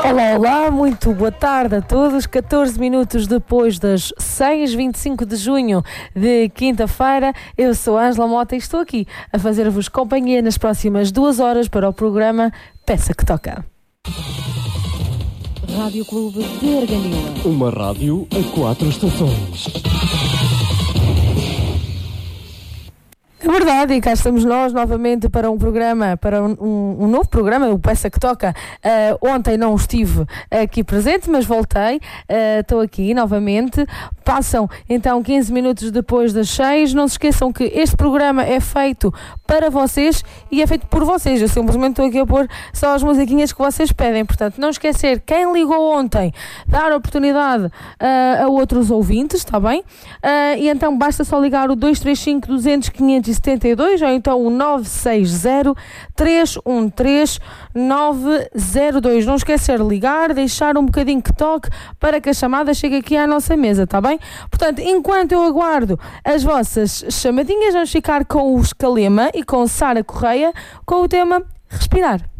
Olá, olá, muito boa tarde a todos. 14 minutos depois das 6, 25 de junho de quinta-feira, eu sou a Ângela Mota e estou aqui a fazer-vos companhia nas próximas 2 horas para o programa Peça que Toca. Rádio Clube de Arganila. Uma rádio a 4 estações. É verdade, e cá estamos nós novamente para um programa, para um novo programa, o Peça que Toca. Ontem não estive aqui presente, mas voltei, estou aqui novamente. Passam então 15 minutos depois das 6. Não se esqueçam que este programa é feito para vocês e é feito por vocês. Eu simplesmente estou aqui a pôr só as musiquinhas que vocês pedem. Portanto, não esquecer, quem ligou ontem, dar oportunidade a outros ouvintes, está bem? E então basta só ligar o 235 200 572 ou então o 960 313 902. Não esquecer de ligar, deixar um bocadinho que toque para que a chamada chegue aqui à nossa mesa, está bem? Portanto, enquanto eu aguardo as vossas chamadinhas, vamos ficar com o Escalema e com Sara Correia com o tema Respirar.